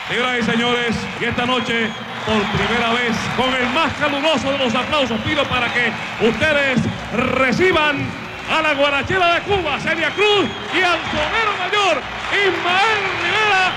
Señoras y señores, y esta noche, por primera vez, con el más caluroso de los aplausos, pido para que ustedes reciban a la guarachera de Cuba, Celia Cruz, y al sonero mayor, Ismael Rivera,